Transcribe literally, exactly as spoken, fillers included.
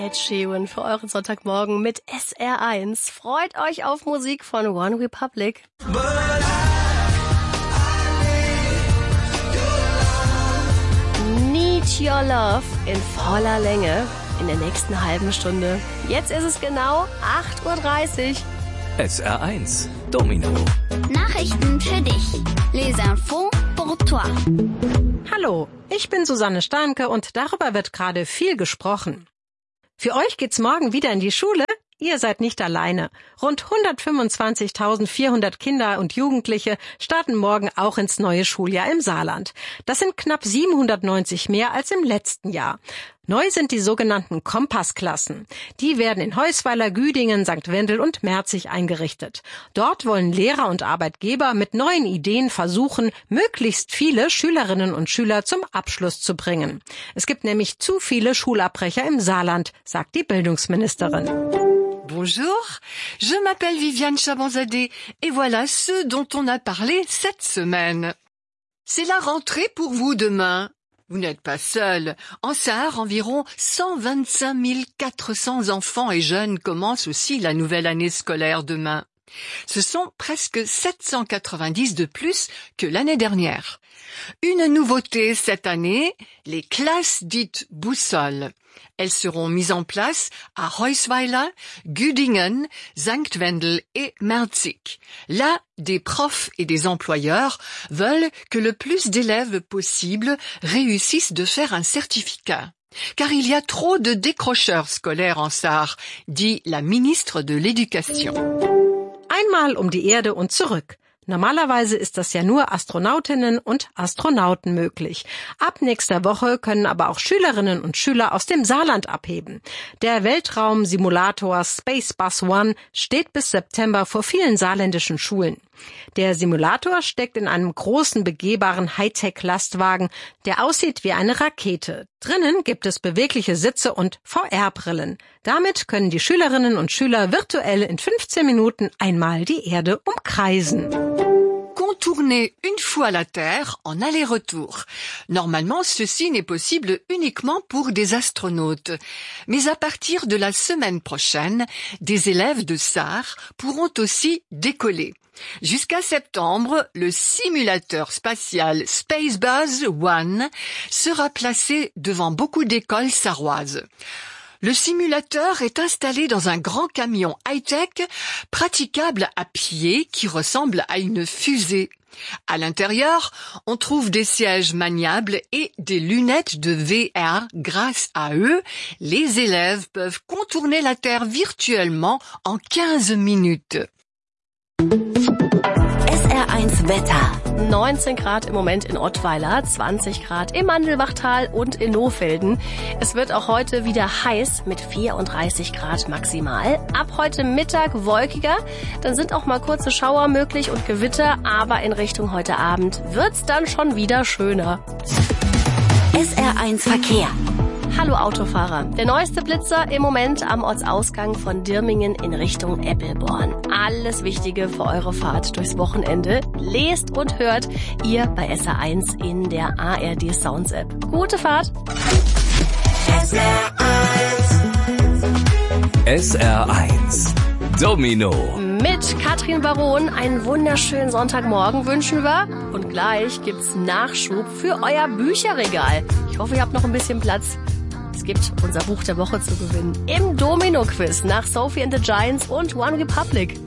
Ed Sheeran für euren Sonntagmorgen mit S R eins. Freut euch auf Musik von One Republic. Need Your Love in voller Länge in der nächsten halben Stunde. Jetzt ist es genau acht Uhr dreißig. S R eins Domino. Nachrichten für dich. Les infos pour toi. Hallo, ich bin Susanne Starnke und darüber wird gerade viel gesprochen. Für euch geht's morgen wieder in die Schule? Ihr seid nicht alleine. Rund hundertfünfundzwanzigtausendvierhundert Kinder und Jugendliche starten morgen auch ins neue Schuljahr im Saarland. Das sind knapp siebenhundertneunzig mehr als im letzten Jahr. Neu sind die sogenannten Kompassklassen. Die werden in Heusweiler, Güdingen, Sankt Wendel und Merzig eingerichtet. Dort wollen Lehrer und Arbeitgeber mit neuen Ideen versuchen, möglichst viele Schülerinnen und Schüler zum Abschluss zu bringen. Es gibt nämlich zu viele Schulabbrecher im Saarland, sagt die Bildungsministerin. Bonjour, je m'appelle Viviane Chabanzadeh et voilà ce dont on a parlé cette semaine. C'est la rentrée pour vous demain. Vous n'êtes pas seul. En Sarre, environ cent vingt-cinq mille quatre cents enfants et jeunes commencent aussi la nouvelle année scolaire demain. Ce sont presque sept cent quatre-vingt-dix de plus que l'année dernière. Une nouveauté cette année, les classes dites Boussole. Elles seront mises en place à Heusweiler, Güdingen, Sankt Wendel et Merzig. Là, des profs et des employeurs veulent que le plus d'élèves possible réussissent de faire un certificat. Car il y a trop de décrocheurs scolaires en Sarre, dit la ministre de l'Éducation. Einmal um die Erde und zurück. Normalerweise ist das ja nur Astronautinnen und Astronauten möglich. Ab nächster Woche können aber auch Schülerinnen und Schüler aus dem Saarland abheben. Der Weltraumsimulator Space Bus One steht bis September vor vielen saarländischen Schulen. Der Simulator steckt in einem großen, begehbaren Hightech-Lastwagen, der aussieht wie eine Rakete. Drinnen gibt es bewegliche Sitze und V R-Brillen. Damit können die Schülerinnen und Schüler virtuell in fünfzehn Minuten einmal die Erde umkreisen. Contourner une fois la Terre en aller-retour. Normalement, ceci n'est possible uniquement pour des astronautes. Mais à partir de la semaine prochaine, des élèves de Sarre pourront aussi décoller. Jusqu'à septembre, le simulateur spatial Space Bus One sera placé devant beaucoup d'écoles sarroises. Le simulateur est installé dans un grand camion high-tech praticable à pied qui ressemble à une fusée. À l'intérieur, on trouve des sièges maniables et des lunettes de V R. Grâce à eux, les élèves peuvent contourner la Terre virtuellement en quinze minutes. S R eins Wetter. neunzehn Grad im Moment in Ottweiler, zwanzig Grad im Mandelbachtal und in Lohfelden. Es wird auch heute wieder heiß mit vierunddreißig Grad maximal. Ab heute Mittag wolkiger, dann sind auch mal kurze Schauer möglich und Gewitter, aber in Richtung heute Abend wird's dann schon wieder schöner. S R eins Verkehr. Hallo Autofahrer. Der neueste Blitzer im Moment am Ortsausgang von Dirmingen in Richtung Eppelborn. Alles Wichtige für eure Fahrt durchs Wochenende lest und hört ihr bei S R eins in der A R D Sounds App. Gute Fahrt! S R eins. S R eins. Domino. Mit Katrin Baron einen wunderschönen Sonntagmorgen wünschen wir. Und gleich gibt's Nachschub für euer Bücherregal. Ich hoffe, ihr habt noch ein bisschen Platz. Es gibt unser Buch der Woche zu gewinnen im Domino-Quiz nach Sophie and the Giants und One Republic.